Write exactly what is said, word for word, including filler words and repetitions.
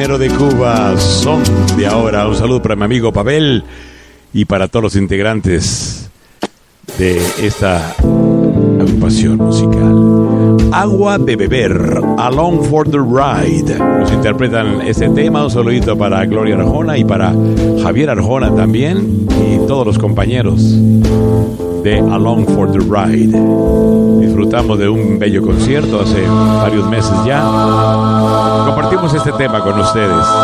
Marinero de Cuba son de ahora. Un saludo para mi amigo Pavel y para todos los integrantes de esta agrupación musical. Agua de beber, Along for the Ride. Nos interpretan este tema. Un saludito para Gloria Arjona y para Javier Arjona también, y todos los compañeros de Along for the Ride. Disfrutamos de un bello concierto hace varios meses ya. Compartimos este tema con ustedes.